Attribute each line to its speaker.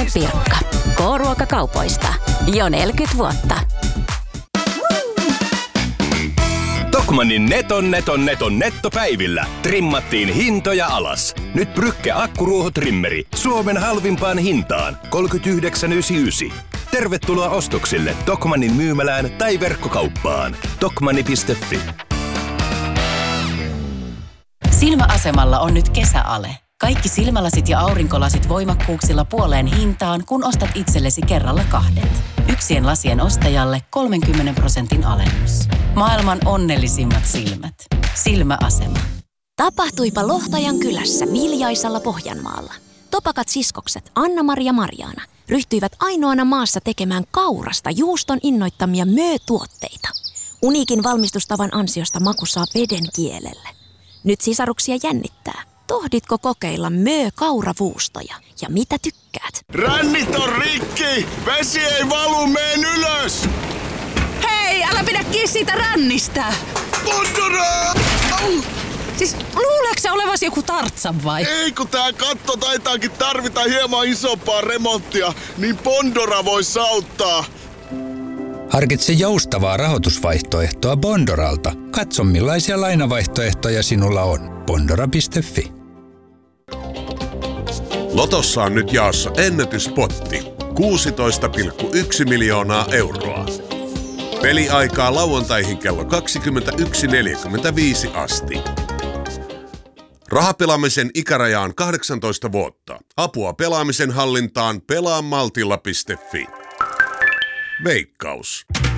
Speaker 1: Pirkka. K-ruokakaupoista. Jo 40 vuotta.
Speaker 2: Tokmannin nettopäivillä trimmattiin hintoja alas. Nyt Brücke akkuruohotrimmeri Suomen halvimpaan hintaan 39,99. Tervetuloa ostoksille Tokmannin myymälään tai verkkokauppaan. Tokmanni.fi.
Speaker 3: Silmäasemalla on nyt kesäale. Kaikki silmälasit ja aurinkolasit voimakkuuksilla puoleen hintaan, kun ostat itsellesi kerralla 2. Yksien lasien ostajalle 30% alennus. Maailman onnellisimmat silmät. Silmäasema.
Speaker 4: Tapahtuipa Lohtajan kylässä Viljaisalla Pohjanmaalla. Topakat siskokset Anna-Mari ja Marjaana ryhtyivät ainoana maassa tekemään kaurasta juuston innoittamia möötuotteita. Uniikin valmistustavan ansiosta maku saa veden kielelle. Nyt sisaruksia jännittää. Tohditko kokeilla kauravuustoja ja mitä tykkäät?
Speaker 5: Rännit on rikki! Vesi ei valu, meen ylös!
Speaker 6: Hei, älä pidä kiinni siitä rännistä!
Speaker 5: Bondora!
Speaker 6: Siis luuleeko sä olevasi joku Tartsan vai?
Speaker 5: Ei, kun tää katto taitaakin tarvita hieman isompaa remonttia, niin Bondora vois auttaa.
Speaker 7: Harkitse joustavaa rahoitusvaihtoehtoa Bondoralta. Katso millaisia lainavaihtoehtoja sinulla on. Bondora.fi.
Speaker 8: Lotossa on nyt jaossa ennätyspotti. 16,1 miljoonaa euroa. Peliaikaa lauantaihin kello 21.45 asti. Rahapelaamisen ikäraja on 18 vuotta. Apua pelaamisen hallintaan pelaamaltilla.fi. Veikkaus.